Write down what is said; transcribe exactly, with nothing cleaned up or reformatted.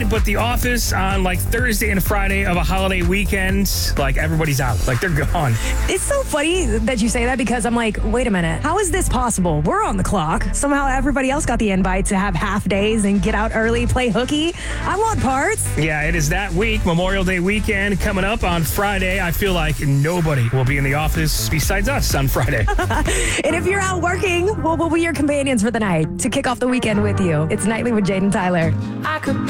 weekend, but the office on like Thursday and Friday of a holiday weekend, like everybody's out. Like they're gone. It's so funny that you say that because I'm like, wait a minute. How is this possible? We're on the clock. Somehow everybody else got the invite to have half days and get out early, play hooky. I want parts. Yeah, it is that week, Memorial Day weekend coming up on Friday. I feel like nobody will be in the office besides us on Friday. And if you're out working, well, we'll be your companions for the night to kick off the weekend with you. It's Nightly with Jade and Tyler. I could